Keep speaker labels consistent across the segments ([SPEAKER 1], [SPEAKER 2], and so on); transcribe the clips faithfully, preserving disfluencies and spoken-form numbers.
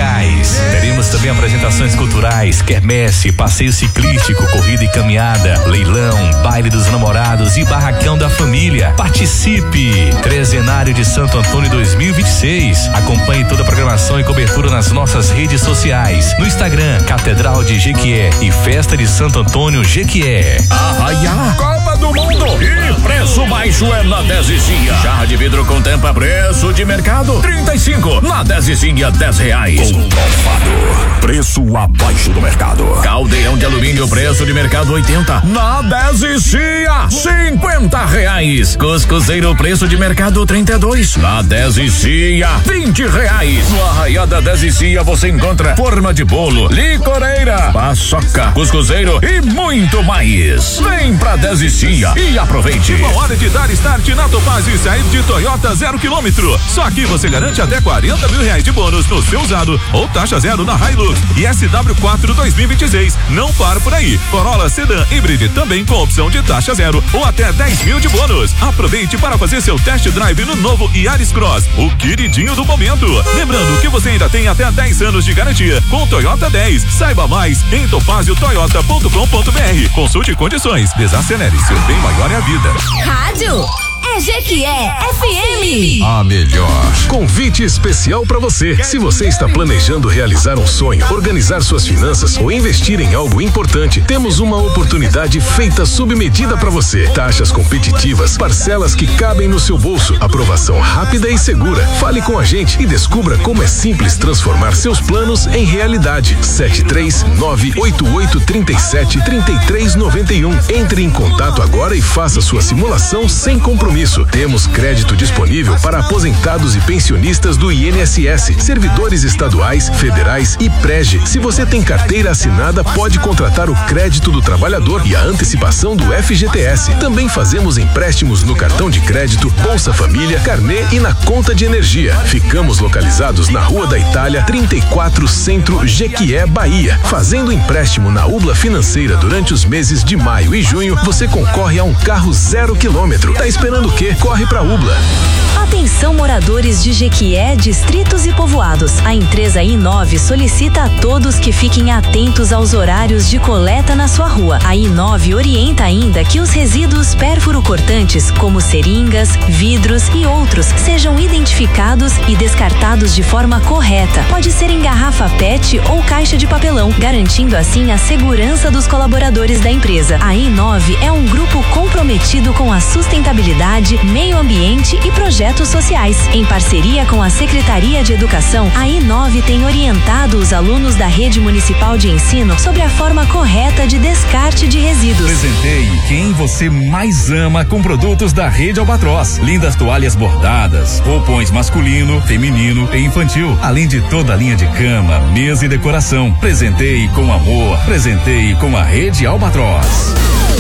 [SPEAKER 1] musicais. Teremos também apresentações culturais, quermesse, passeio ciclístico, corrida e caminhada, leilão, baile dos namorados e barracão da família. Participe! Trezenário de Santo Antônio dois mil e vinte e seis. Acompanhe toda a programação e cobertura nas nossas redes sociais. No Instagram, Catedral de Jequié e Festa de Santo Antônio Jequié.
[SPEAKER 2] Arraiá, Copa do Mundo e preço baixo é na Dezicinha. Jarra de vidro com tampa, preço de mercado trinta e cinco, na Dezicinha dez reais. Comprovado, preço abaixo do mercado. Caldeirão de alumínio, preço de mercado oitenta, na Dezicinha cinquenta reais. Cuscuzeiro, preço de mercado trinta e dois, na Dezicinha vinte reais. No Arraiá da Dezicinha você encontra forma de bolo, licoreira, paçoca, cuscuzeiro e muito mais. Vem pra Dezicinha e aproveite.
[SPEAKER 3] Chegou a hora de dar start na Topaz e sair de Toyota zero quilômetro. Só aqui você garante até quarenta mil reais de bônus no seu usado ou taxa zero na Hilux e S W quatro dois mil e vinte e seis. Não para por aí. Corolla Sedan Hybrid também com opção de taxa zero ou até dez mil de bônus. Aproveite para fazer seu test drive no novo Yaris Cross, o queridinho do momento. Lembrando que você ainda tem até dez anos de garantia com Toyota dez. Saiba mais em topazio toyota ponto com ponto b r. Consulte condições. Desacelere, seu bem maior é a vida.
[SPEAKER 4] Rádio é Jequié F M.
[SPEAKER 5] A melhor. Convite especial para você. Se você está planejando realizar um sonho, organizar suas finanças ou investir em algo importante, temos uma oportunidade feita sob medida para você. Taxas competitivas, parcelas que cabem no seu bolso, aprovação rápida e segura. Fale com a gente e descubra como é simples transformar seus planos em realidade. sete três nove oito oito três sete três três nove um. Entre em contato agora e faça sua simulação sem compromisso. Temos crédito disponível para aposentados e pensionistas do I N S S, servidores estaduais, federais e Prege. Se você tem carteira assinada, pode contratar o crédito do trabalhador e a antecipação do F G T S. Também fazemos empréstimos no cartão de crédito, Bolsa Família, carnê e na conta de energia. Ficamos localizados na Rua da Itália, trinta e quatro, Centro, Jequié, Bahia. Fazendo empréstimo na Ubla Financeira durante os meses de maio e junho, você concorre a um carro zero quilômetro. Tá esperando o quê? Corre pra Ubla.
[SPEAKER 4] Atenção moradores de Jequié, distritos e povoados. A empresa I nove solicita a todos que fiquem atentos aos horários de coleta na sua rua. A I nove orienta ainda que os resíduos pérfuro-cortantes, como seringas, vidros e outros, sejam identificados e descartados de forma correta. Pode ser em garrafa P E T ou caixa de papelão, garantindo assim a segurança dos colaboradores da empresa. A I nove é um grupo comprometido com a sustentabilidade, meio ambiente e projetos sociais. Em parceria com a Secretaria de Educação, a I nove tem orientado os alunos da Rede Municipal de Ensino sobre a forma correta de descarte de resíduos.
[SPEAKER 1] Presenteie quem você mais ama com produtos da Rede Albatroz. Lindas toalhas bordadas, roupões masculino, feminino e infantil, além de toda a linha de cama, mesa e decoração. Presenteie com amor, presenteie com a Rede Albatroz.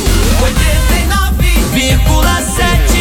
[SPEAKER 6] oitenta e nove vírgula sete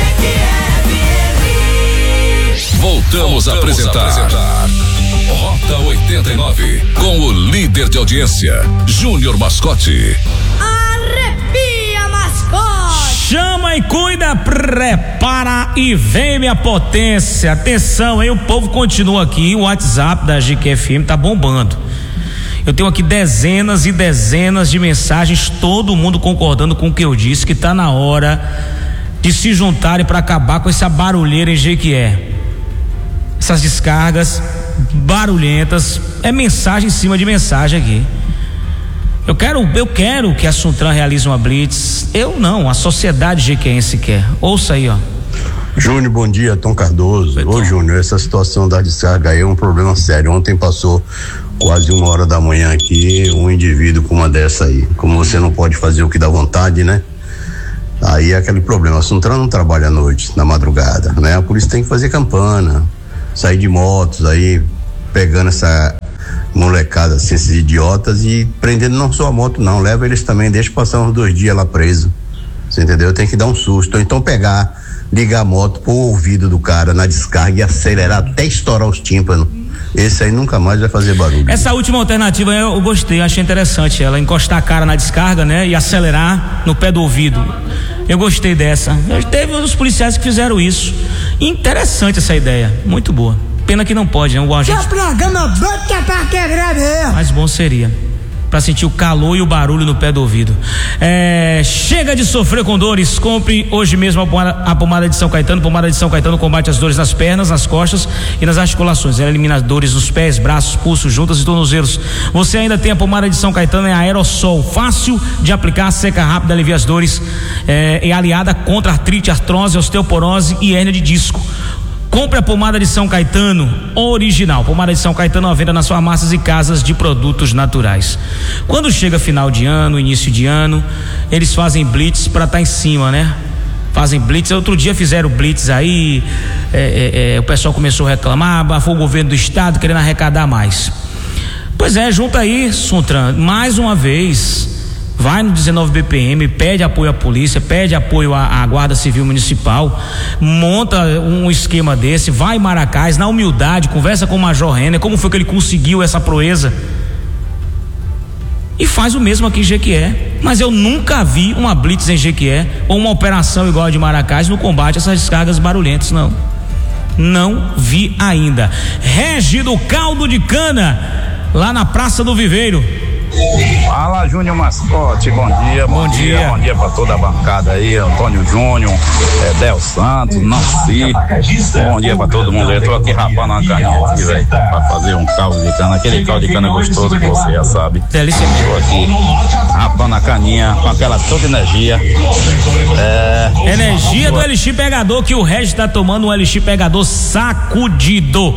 [SPEAKER 5] Voltamos a apresentar, a apresentar Rota oitenta e nove com o líder de audiência, Júnior Mascote.
[SPEAKER 6] Arrepia, mascote!
[SPEAKER 7] Chama e cuida, prepara e vem, minha potência. Atenção, hein? O povo continua aqui. O WhatsApp da G Q F M tá bombando. Eu tenho aqui dezenas e dezenas de mensagens, todo mundo concordando com o que eu disse, que tá na hora de se juntarem para acabar com essa barulheira em Jequié. Essas descargas barulhentas, é mensagem em cima de mensagem aqui. Eu quero, eu quero que a Suntran realize uma blitz. Eu não, a sociedade jequiense quer. Ouça aí, ó.
[SPEAKER 8] Júnior, bom dia, Tom Cardoso. Ô Júnior, essa situação da descarga aí é um problema sério. Ontem passou quase uma hora da manhã aqui um indivíduo com uma dessa aí. Como você não pode fazer o que dá vontade, né? Aí é aquele problema, a Suntran não trabalha à noite, na madrugada, né? Por isso tem que fazer campana, sair de motos aí, pegando essa molecada, assim, esses idiotas e prendendo não só a moto não, leva eles também, deixa passar uns dois dias lá preso, você entendeu? Tem que dar um susto, ou então pegar, ligar a moto pro ouvido do cara na descarga e acelerar até estourar os tímpanos. Esse aí nunca mais vai fazer barulho.
[SPEAKER 7] Essa última alternativa eu, eu gostei, achei interessante ela, encostar a cara na descarga, né? E acelerar no pé do ouvido. Eu gostei dessa. Teve uns policiais que fizeram isso. Interessante essa ideia, muito boa. Pena que não pode, né? O agente...
[SPEAKER 6] Seu programa bom que é pra quebrar mesmo.
[SPEAKER 7] Mais bom seria, para sentir o calor e o barulho no pé do ouvido. É, chega de sofrer com dores, compre hoje mesmo a pomada, a pomada de São Caetano. Pomada de São Caetano combate as dores nas pernas, nas costas e nas articulações. Ela elimina dores nos pés, braços, pulsos, juntas e tornozelos. Você ainda tem a pomada de São Caetano, é aerossol, fácil de aplicar, seca rápido, alivia as dores, é, é aliada contra artrite, artrose, osteoporose e hérnia de disco. Compre a pomada de São Caetano original. Pomada de São Caetano à venda nas farmácias e casas de produtos naturais. Quando chega final de ano, início de ano, eles fazem blitz para estar tá em cima, né? Fazem blitz. Outro dia fizeram blitz aí, é, é, é, o pessoal começou a reclamar, foi o governo do estado querendo arrecadar mais. Pois é, junta aí, Suntran, mais uma vez. Vai no dezenove B P M, pede apoio à polícia, pede apoio à, à Guarda Civil Municipal, monta um esquema desse, vai em Maracás, na humildade, conversa com o Major Renner, como foi que ele conseguiu essa proeza, e faz o mesmo aqui em Jequié. Mas eu nunca vi uma blitz em Jequié, ou uma operação igual a de Maracás no combate a essas descargas barulhentas, não. Não vi ainda. Régido Caldo de Cana, lá na Praça do Viveiro.
[SPEAKER 9] Fala, Júnior Mascote, bom dia, bom, bom dia. dia, bom dia pra toda a bancada aí, Antônio Júnior, é, Del Santos, Nancy, bom dia pra todo mundo. Eu tô aqui rapando uma caninha aqui, velho, pra fazer um caldo de cana, aquele caldo de cana gostoso que você já sabe.
[SPEAKER 7] Delícia.
[SPEAKER 9] Tô aqui rapando a caninha com aquela toda energia. É...
[SPEAKER 7] Energia do Elixir Pegador, que o Regis tá tomando um Elixir Pegador sacudido.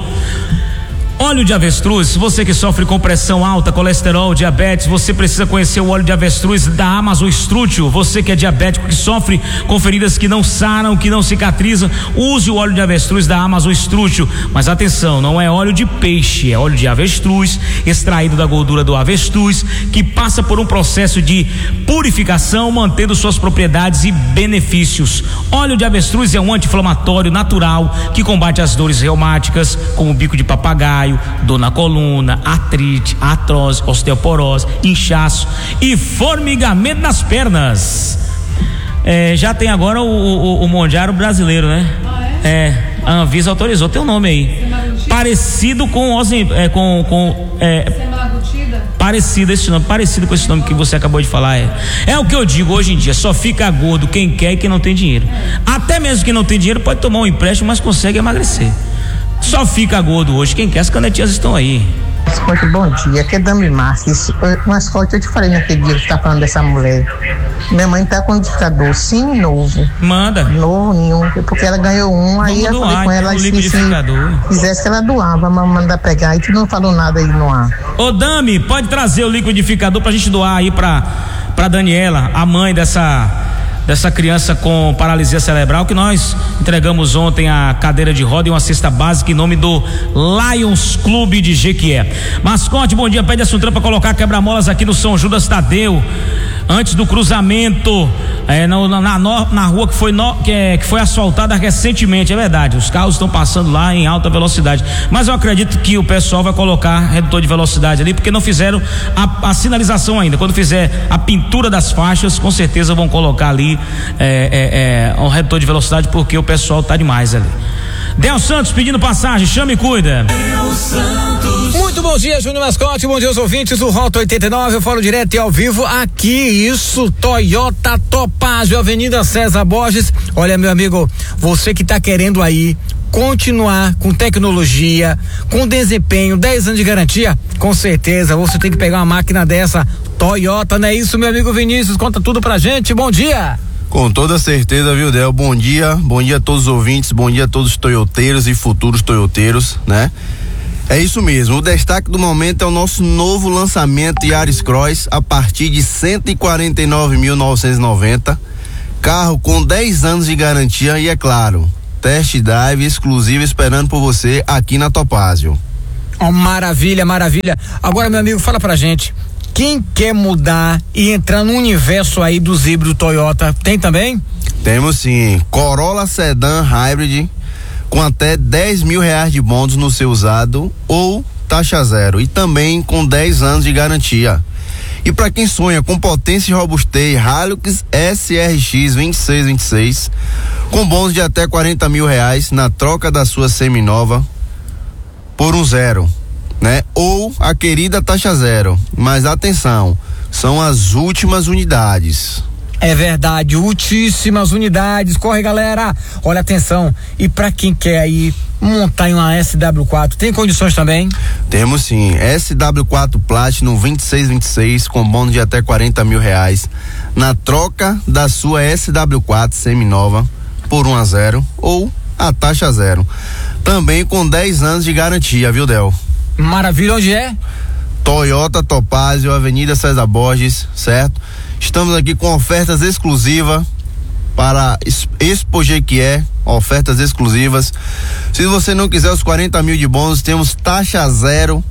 [SPEAKER 7] Óleo de avestruz, você que sofre com pressão alta, colesterol, diabetes, você precisa conhecer o óleo de avestruz da Amazon Strútil. Você que é diabético, que sofre com feridas que não saram, que não cicatrizam, use o óleo de avestruz da Amazon Strútil. Mas atenção, não é óleo de peixe, é óleo de avestruz, extraído da gordura do avestruz, que passa por um processo de purificação, mantendo suas propriedades e benefícios. Óleo de avestruz é um anti-inflamatório natural que combate as dores reumáticas, como bico de papagaio, dor na coluna, artrite, artrose, osteoporose, inchaço e formigamento nas pernas. É, já tem agora o, o, o Mondiário brasileiro, né? Ah, é? É, a Anvisa autorizou, tem um nome aí. Parecido com Ozem, é, com, com é, parecido esse nome, parecido com esse nome que você acabou de falar. É, é o que eu digo hoje em dia, só fica gordo quem quer e quem não tem dinheiro. Até mesmo quem não tem dinheiro pode tomar um empréstimo, mas consegue emagrecer. Só fica gordo hoje quem quer, as canetinhas estão aí.
[SPEAKER 10] Mascote, bom dia, aqui é Dami Marques. Mascote, eu te falei naquele dia que você tá falando dessa mulher. Minha mãe tá com um liquidificador sim novo.
[SPEAKER 7] Manda.
[SPEAKER 10] Novo nenhum, porque ela ganhou um, aí eu falei com ela, se, se quisesse que ela doava, mas mandar pegar, aí tu não falou nada aí no ar.
[SPEAKER 7] Ô Dami, pode trazer o liquidificador pra gente doar aí pra, pra Daniela, a mãe dessa... dessa criança com paralisia cerebral, que nós entregamos ontem a cadeira de roda e uma cesta básica em nome do Lions Clube de Jequié. Mascote, bom dia, pede a Suntran para colocar quebra-molas aqui no São Judas Tadeu, antes do cruzamento, é, na, na, na rua que foi, no, que, é, que foi asfaltada recentemente, é verdade, os carros estão passando lá em alta velocidade, mas eu acredito que o pessoal vai colocar redutor de velocidade ali, porque não fizeram a, a sinalização ainda. Quando fizer a pintura das faixas, com certeza vão colocar ali é, é, é, um redutor de velocidade, porque o pessoal tá demais ali. Del Santos pedindo passagem, chama e cuida.
[SPEAKER 11] Muito bom dia, Júnior Mascote, bom dia aos ouvintes do Rota oitenta e nove, eu falo direto e ao vivo aqui, isso, Toyota Topázio, Avenida César Borges. Olha, meu amigo, você que tá querendo aí continuar com tecnologia, com desempenho, dez anos de garantia, com certeza você tem que pegar uma máquina dessa Toyota, não é isso, meu amigo Vinícius? Conta tudo pra gente, bom dia.
[SPEAKER 12] Com toda certeza, viu, Del? Bom dia, bom dia a todos os ouvintes, bom dia a todos os toyoteiros e futuros toyoteiros, né? É isso mesmo, o destaque do momento é o nosso novo lançamento Yaris Cross a partir de cento e quarenta e nove mil novecentos e noventa, carro com dez anos de garantia e, é claro, test drive exclusivo esperando por você aqui na Topázio.
[SPEAKER 11] Oh, maravilha, maravilha. Agora, meu amigo, fala pra gente, quem quer mudar e entrar no universo aí dos híbridos Toyota, tem também?
[SPEAKER 12] Temos sim, Corolla Sedan Hybrid com até dez mil reais de bônus no seu usado ou taxa zero e também com dez anos de garantia. E para quem sonha com potência e robustez, Hilux S R X vinte e seis vinte e seis com bônus de até quarenta mil reais na troca da sua seminova por um zero, né? Ou a querida taxa zero. Mas atenção, são as últimas unidades.
[SPEAKER 11] É verdade, ultíssimas unidades. Corre, galera. Olha, atenção. E para quem quer aí montar em uma S W quatro, tem condições também?
[SPEAKER 12] Temos sim. S W quatro Platinum vinte e seis vinte e seis com bônus de até quarenta mil reais na troca da sua S W quatro seminova por um a zero ou a taxa zero. Também com dez anos de garantia, viu, Del?
[SPEAKER 11] Maravilha, onde é?
[SPEAKER 12] Toyota Topázio, Avenida César Borges, certo? Estamos aqui com ofertas exclusivas para Expo Jequié, ofertas exclusivas. Se você não quiser os quarenta mil de bônus, temos taxa zero,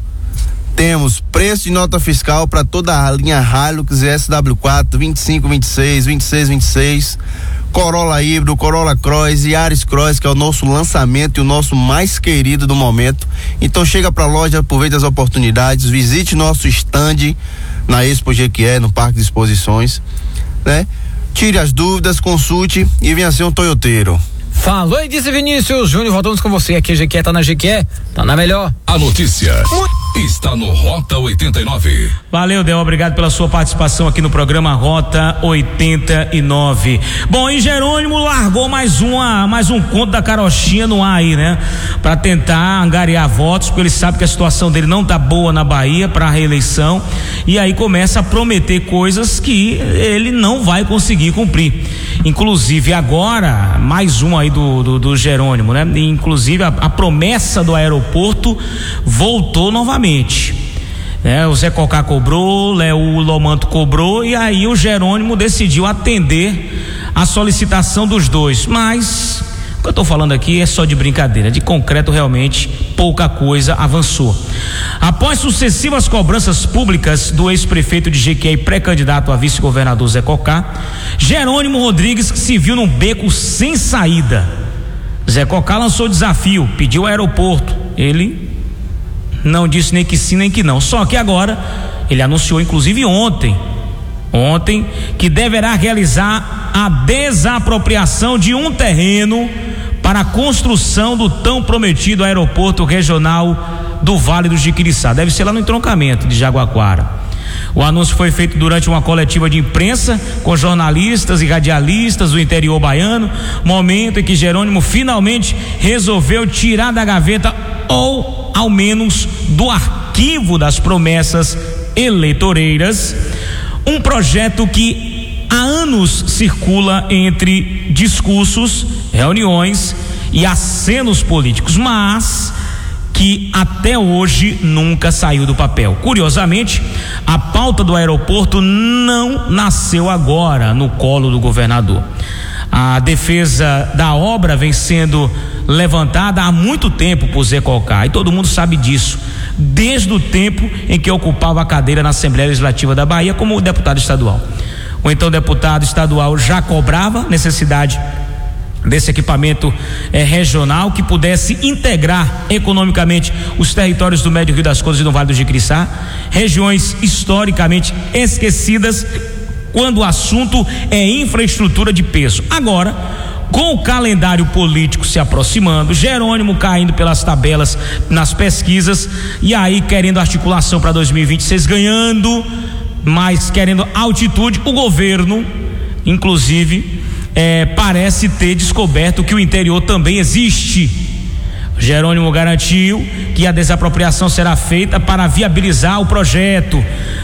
[SPEAKER 12] temos preço de nota fiscal para toda a linha Hilux e S W quatro, vinte e cinco, vinte e seis, vinte e seis, vinte e seis, Corolla híbrido, Corolla Cross e Yaris Cross, que é o nosso lançamento e o nosso mais querido do momento. Então chega para a loja, aproveite as oportunidades, visite nosso stand na Expo Jequié, no Parque de Exposições, né? Tire as dúvidas, consulte e venha ser um toyoteiro.
[SPEAKER 11] Falou e disse Vinícius Júnior, voltamos com você aqui. Jequié tá na Jequié, tá na melhor.
[SPEAKER 2] A notícia está no Rota oitenta e nove.
[SPEAKER 7] Valeu, Del, obrigado pela sua participação aqui no programa Rota oitenta e nove. Bom, e Jerônimo largou mais uma, mais um conto da carochinha no ar aí, né? Pra tentar angariar votos, porque ele sabe que a situação dele não tá boa na Bahia pra reeleição, e aí começa a prometer coisas que ele não vai conseguir cumprir. Inclusive agora, mais um aí do, do, do Jerônimo, né? Inclusive a, a promessa do aeroporto voltou novamente. É, o Zé Cocá cobrou, o Lomanto cobrou, e aí o Jerônimo decidiu atender a solicitação dos dois. Mas o que eu estou falando aqui é só de brincadeira, de concreto realmente pouca coisa avançou. Após sucessivas cobranças públicas do ex-prefeito de Jequié e pré-candidato a vice-governador Zé Cocá, Jerônimo Rodrigues se viu num beco sem saída. Zé Cocá lançou o desafio, pediu o aeroporto, ele não disse nem que sim nem que não. Só que agora ele anunciou, inclusive ontem ontem que deverá realizar a desapropriação de um terreno para a construção do tão prometido aeroporto regional do Vale do Jiquiriçá. Deve ser lá no entroncamento de Jaguaquara. O anúncio foi feito durante uma coletiva de imprensa com jornalistas e radialistas do interior baiano, momento em que Jerônimo finalmente resolveu tirar da gaveta, ou ao menos do arquivo das promessas eleitoreiras, um projeto que há anos circula entre discursos, reuniões e acenos políticos, mas que até hoje nunca saiu do papel. Curiosamente, a pauta do aeroporto não nasceu agora no colo do governador. A defesa da obra vem sendo levantada há muito tempo por Zé Cocá, e todo mundo sabe disso, desde o tempo em que ocupava a cadeira na Assembleia Legislativa da Bahia como deputado estadual. O então deputado estadual já cobrava necessidade desse equipamento eh, regional que pudesse integrar economicamente os territórios do Médio Rio das Contas e do Vale do Jiquiriçá, regiões historicamente esquecidas quando o assunto é infraestrutura de peso. Agora, com o calendário político se aproximando, Jerônimo caindo pelas tabelas nas pesquisas, e aí querendo articulação para dois mil e vinte e seis, ganhando, mas querendo altitude, o governo, inclusive, é, parece ter descoberto que o interior também existe. Jerônimo garantiu que a desapropriação será feita para viabilizar o projeto,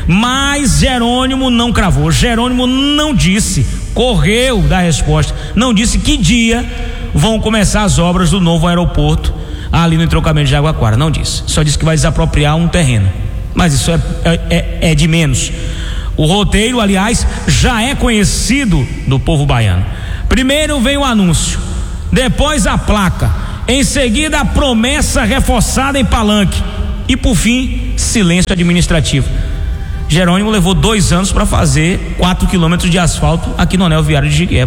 [SPEAKER 7] mas Jerônimo não cravou, Jerônimo não disse, correu da resposta, não disse que dia vão começar as obras do novo aeroporto ali no entroncamento de Jaguaquara, não disse, só disse que vai desapropriar um terreno, mas isso é, é, é de menos. O roteiro, aliás, já é conhecido do povo baiano. Primeiro vem o anúncio, depois a placa, em seguida a promessa reforçada em Palanque e por fim silêncio administrativo. Jerônimo levou dois anos para fazer quatro quilômetros de asfalto aqui no anel viário de Jequié.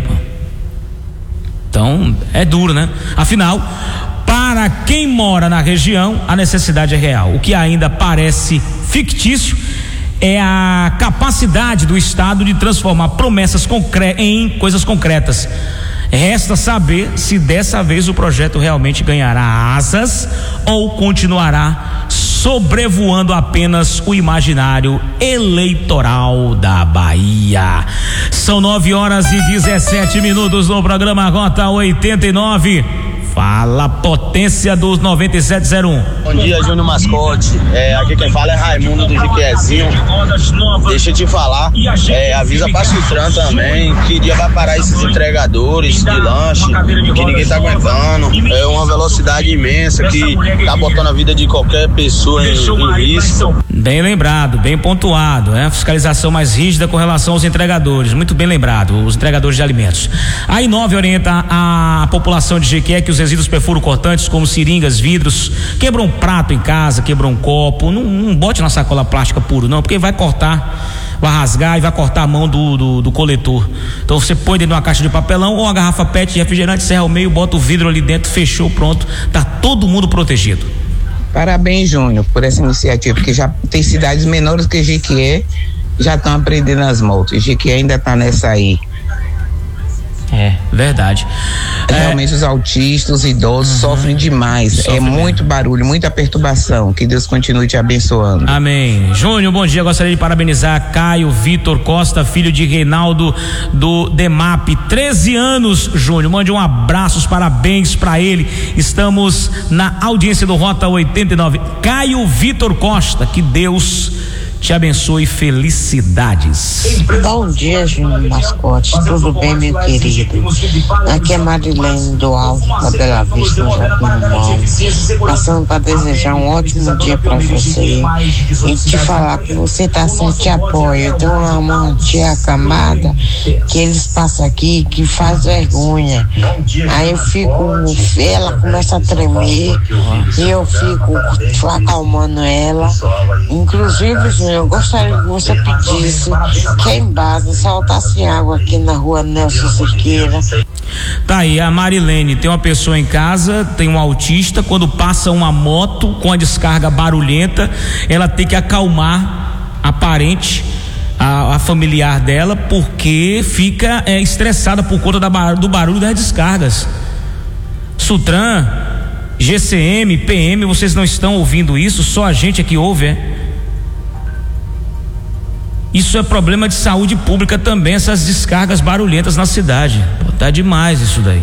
[SPEAKER 7] Então é duro, né? Afinal, para quem mora na região, a necessidade é real. O que ainda parece fictício é a capacidade do Estado de transformar promessas concre- em coisas concretas. Resta saber se dessa vez o projeto realmente ganhará asas ou continuará sobrevoando apenas o imaginário eleitoral da Bahia. São nove horas e dezessete minutos no programa Rota oitenta e nove. Fala, potência dos noventa e sete zero um.
[SPEAKER 13] Bom dia, Júnior Mascote. É, aqui quem fala é Raimundo do Jiquezinho. Deixa eu te falar, é, avisa pra Sutran também que dia vai parar esses entregadores de lanche, que ninguém tá aguentando. É uma velocidade imensa que tá botando a vida de qualquer pessoa em, em risco.
[SPEAKER 7] Bem lembrado, bem pontuado, é a fiscalização mais rígida com relação aos entregadores, muito bem lembrado, os entregadores de alimentos. A Inove orienta a população de Jequié que os resíduos perfuro-cortantes, como seringas, vidros, quebram um prato em casa, quebram um copo, não, não bote na sacola plástica puro não, porque vai cortar, vai rasgar e vai cortar a mão do, do, do coletor. Então você põe dentro de uma caixa de papelão ou uma garrafa pet de refrigerante, serra ao meio, bota o vidro ali dentro, fechou, pronto, tá todo mundo protegido.
[SPEAKER 14] Parabéns, Júnior, por essa iniciativa, porque já tem cidades menores que Jequié já estão aprendendo as multas. Jequié ainda está nessa aí.
[SPEAKER 7] É, verdade.
[SPEAKER 14] Realmente é... os autistas, os idosos uhum. sofrem demais. Sofre é muito mesmo. Barulho, muita perturbação. Que Deus continue te abençoando.
[SPEAKER 7] Amém. Júnior, bom dia. Gostaria de parabenizar Caio Vitor Costa, filho de Reinaldo do Demap. treze anos, Júnior. Mande um abraço, os parabéns para ele. Estamos na audiência do Rota oitenta e nove. Caio Vitor Costa, que Deus te abençoe, felicidades.
[SPEAKER 15] Bom dia, Júnior Mascote, tudo bem, meu querido? Aqui é Marilene do Alto da Bela Vista, no Japão, passando para desejar um ótimo dia para você e te falar que você tá sem te apoio. Eu tenho uma, uma tia acamada que eles passam aqui que faz vergonha. Aí eu fico, ela começa a tremer e eu fico acalmando ela. Inclusive, eu gostaria que você pedisse que em base soltasse água aqui na rua Nelson Siqueira.
[SPEAKER 7] Tá aí, a Marilene tem uma pessoa em casa, tem um autista, quando passa uma moto com a descarga barulhenta, ela tem que acalmar a parente, a, a familiar dela, porque fica é, estressada por conta da, do barulho das descargas. Sutran, G C M, P M, vocês não estão ouvindo isso? Só a gente aqui ouve, é? Isso é problema de saúde pública também, essas descargas barulhentas na cidade. Pô, tá demais isso daí.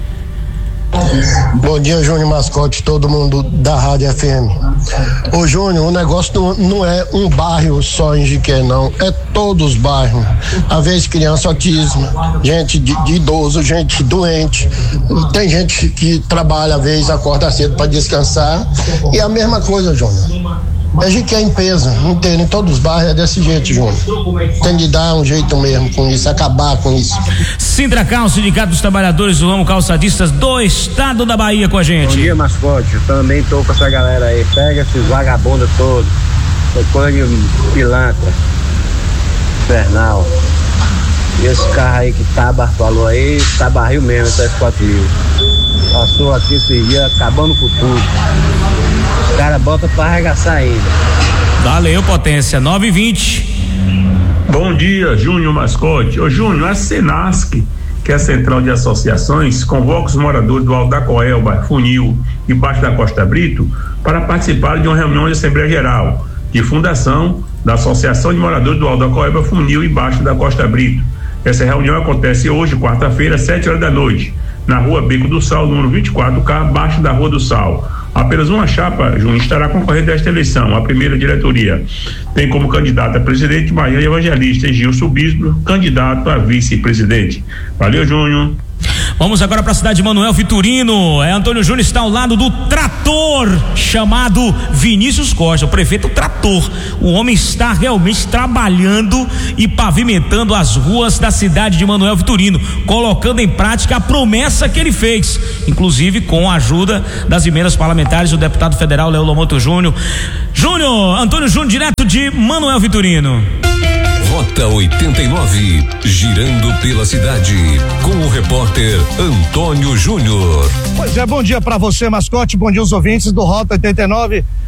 [SPEAKER 16] Bom dia, Júnior Mascote, todo mundo da Rádio F M. Ô Júnior, o negócio não, não é um bairro só em Jiqué, não, é todos os bairros. Às vezes criança autismo, gente de, de idoso, gente doente, tem gente que trabalha, às vezes acorda cedo para descansar, e a mesma coisa, Júnior. É Jiqué em peso, inteiro, em todos os bairros é desse jeito, Júnior. Tem de dar um jeito mesmo com isso, acabar com isso.
[SPEAKER 7] Sintracal, Sindicato dos Trabalhadores do Ramo Calçadistas do Estado da Bahia com a gente.
[SPEAKER 17] Bom dia, Mascote, eu também tô com essa galera aí, pega esses vagabundos todos, coisa de pilantra, infernal. E esse carro aí que Taba falou aí, tá barril mesmo, até quatro mil. Passou aqui esse dia acabando com tudo. Os caras botam pra arregaçar ainda.
[SPEAKER 7] Valeu, potência, nove e vinte.
[SPEAKER 18] Bom dia, Júnior Mascote. Ô Júnior, a Senasc, que é a Central de Associações, convoca os moradores do Alto da Coelba, Funil e Baixo da Costa Brito para participar de uma reunião de Assembleia Geral de fundação da Associação de Moradores do Alto da Coelba, Funil e Baixo da Costa Brito. Essa reunião acontece hoje, quarta-feira, às sete horas da noite, na rua Beco do Sal, número vinte e quatro K, abaixo da Rua do Sal. Apenas uma chapa, Júnior, estará concorrendo a esta eleição, a primeira diretoria. Tem como candidato a presidente Maria Evangelista Gilson Bispo, candidato a vice-presidente. Valeu, Júnior.
[SPEAKER 7] Vamos agora para a cidade de Manoel Vitorino. É, Antônio Júnior está ao lado do trator chamado Vinícius Costa, o prefeito Trator. O homem está realmente trabalhando e pavimentando as ruas da cidade de Manoel Vitorino, colocando em prática a promessa que ele fez, inclusive com a ajuda das emendas parlamentares do deputado federal Léo Lomoto Júnior. Júnior, Antônio Júnior, direto de Manoel Vitorino.
[SPEAKER 2] Rota oitenta e nove, girando pela cidade, com o repórter Antônio Júnior.
[SPEAKER 19] Pois é, bom dia para você, Mascote, bom dia aos ouvintes do Rota oitenta e nove.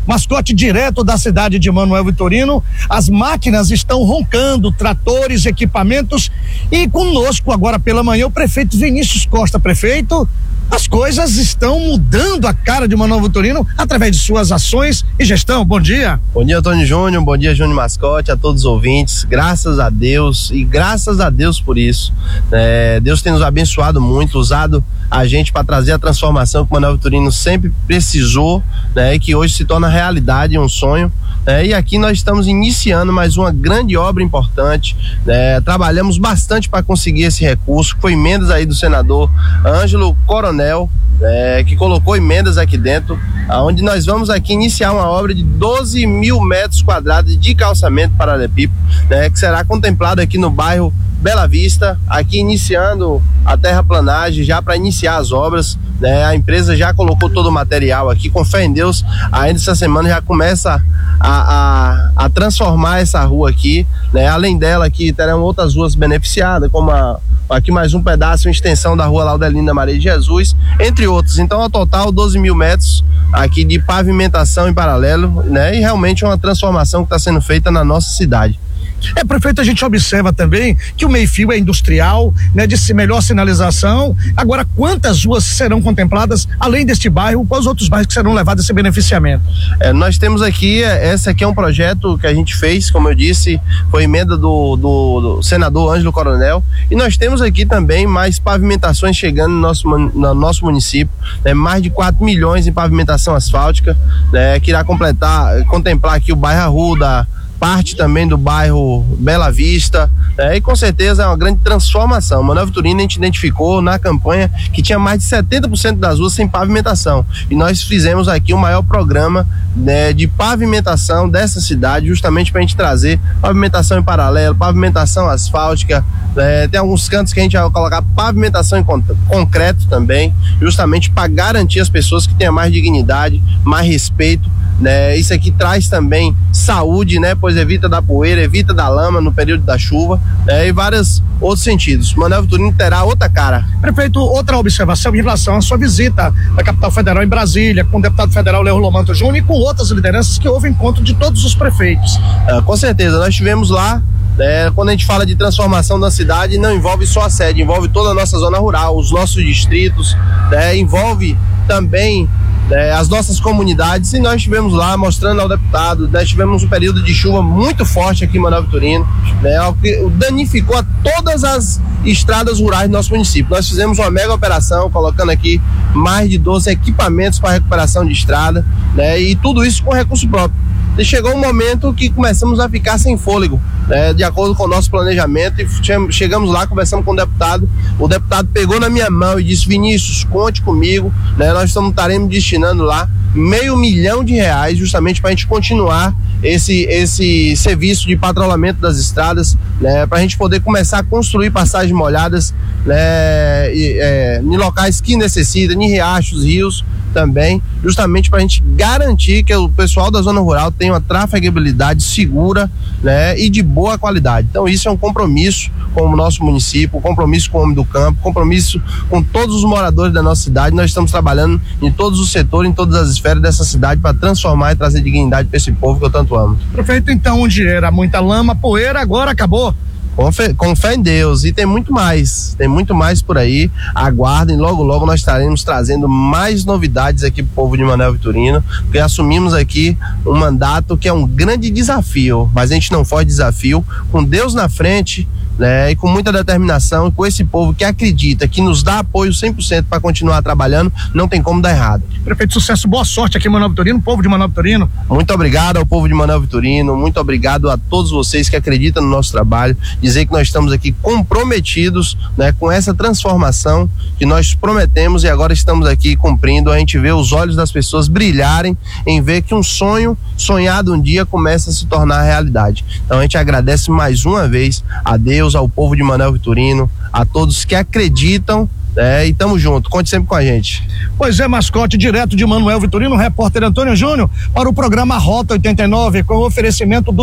[SPEAKER 19] Mascote, direto da cidade de Manoel Vitorino. As máquinas estão roncando, tratores, equipamentos, e conosco agora pela manhã o prefeito Vinícius Costa. Prefeito, as coisas estão mudando a cara de Manoel Vitorino através de suas ações e gestão. Bom dia.
[SPEAKER 12] Bom dia, Antônio Júnior, bom dia, Júnior Mascote, a todos os ouvintes. Graças a Deus, e graças a Deus por isso. É, Deus tem nos abençoado muito, usado a gente para trazer a transformação que o Manoel Vitorino sempre precisou, né, e que hoje se torna realidade, um sonho. É, e aqui nós estamos iniciando mais uma grande obra importante, né? Trabalhamos bastante para conseguir esse recurso, foi emendas aí do senador Ângelo Coronel, é, que colocou emendas aqui dentro, onde nós vamos aqui iniciar uma obra de doze mil metros quadrados de calçamento paralelepípedo, né, que será contemplado aqui no bairro Bela Vista, aqui iniciando a terraplanagem já para iniciar as obras, né? A empresa já colocou todo o material aqui, com fé em Deus, ainda essa semana já começa a, a, a transformar essa rua aqui, né? Além dela aqui terão outras ruas beneficiadas, como a, aqui mais um pedaço, uma extensão da rua Laudelina Maria de Jesus, entre outros. Então, ao total, doze mil metros aqui de pavimentação em paralelo, né? E realmente uma transformação que está sendo feita na nossa cidade.
[SPEAKER 19] É, prefeito, a gente observa também que o meio-fio é industrial, né, de melhor sinalização. Agora, quantas ruas serão contempladas além deste bairro? Quais outros bairros que serão levados a esse beneficiamento?
[SPEAKER 12] É, nós temos aqui, esse aqui é um projeto que a gente fez, como eu disse, foi emenda do, do, do senador Ângelo Coronel, e nós temos aqui também mais pavimentações chegando no nosso, no nosso município, né, mais de quatro milhões em pavimentação asfáltica, né, que irá completar, contemplar aqui o bairro Arruda, parte também do bairro Bela Vista, é, e com certeza é uma grande transformação. O Manoel Vitorino, a gente identificou na campanha que tinha mais de setenta por cento das ruas sem pavimentação, e nós fizemos aqui o maior programa, né, de pavimentação dessa cidade, justamente para a gente trazer pavimentação em paralelo, pavimentação asfáltica, é, tem alguns cantos que a gente vai colocar pavimentação em con- concreto também, justamente para garantir às pessoas que tenham mais dignidade, mais respeito, né? Isso aqui traz também saúde, né? Pois evita da poeira, evita da lama no período da chuva, né? E vários outros sentidos. Manoel Vitorino terá outra cara.
[SPEAKER 19] Prefeito, outra observação em relação à sua visita à capital federal em Brasília, com o deputado federal Leor Lomanto Júnior e com outras lideranças que houve encontro de todos os prefeitos.
[SPEAKER 12] Ah, com certeza, nós estivemos lá. É, quando a gente fala de transformação da cidade, não envolve só a sede, envolve toda a nossa zona rural, os nossos distritos, né? Envolve também É, as nossas comunidades, e nós estivemos lá mostrando ao deputado, nós tivemos um período de chuva muito forte aqui em Manoel Vitorino, né, que danificou a todas as estradas rurais do nosso município. Nós fizemos uma mega operação, colocando aqui mais de doze equipamentos para recuperação de estrada, né, e tudo isso com recurso próprio. E chegou um momento que começamos a ficar sem fôlego, né, de acordo com o nosso planejamento, e chegamos lá, conversamos com o deputado, o deputado pegou na minha mão e disse: Vinícius, conte comigo, né, nós estamos, estaremos destinando lá meio milhão de reais justamente para a gente continuar esse, esse serviço de patrulhamento das estradas, né, para a gente poder começar a construir passagens molhadas, né, e, é, em locais que necessitam, em riachos, rios também, justamente para a gente garantir que o pessoal da zona rural tenha uma trafegabilidade segura, né, e de boa qualidade. Então isso é um compromisso com o nosso município, um compromisso com o homem do campo, compromisso com todos os moradores da nossa cidade. Nós estamos trabalhando em todos os setores, em todas as esferas dessa cidade para transformar e trazer dignidade para esse povo que eu tanto amo.
[SPEAKER 19] Prefeito, então, onde era muita lama, poeira, agora acabou.
[SPEAKER 12] Com fé, com fé em Deus, e tem muito mais, tem muito mais por aí. Aguardem, logo logo nós estaremos trazendo mais novidades aqui pro povo de Manoel Vitorino, porque assumimos aqui um mandato que é um grande desafio, mas a gente não foge desafio, com Deus na frente, né, e com muita determinação, e com esse povo que acredita, que nos dá apoio cem por cento para continuar trabalhando, não tem como dar errado.
[SPEAKER 19] Prefeito, sucesso, boa sorte aqui em Manoel Vitorino, povo de Manoel Vitorino.
[SPEAKER 12] Muito obrigado ao povo de Manoel Vitorino, muito obrigado a todos vocês que acreditam no nosso trabalho, dizer que nós estamos aqui comprometidos, né, com essa transformação que nós prometemos, e agora estamos aqui cumprindo. A gente vê os olhos das pessoas brilharem em ver que um sonho sonhado um dia começa a se tornar realidade. Então a gente agradece mais uma vez a Deus, ao povo de Manoel Vitorino, a todos que acreditam, é, e tamo junto, conte sempre com a gente.
[SPEAKER 19] Pois é, Mascote, direto de Manoel Vitorino, repórter Antônio Júnior, para o programa Rota oitenta e nove, com o oferecimento do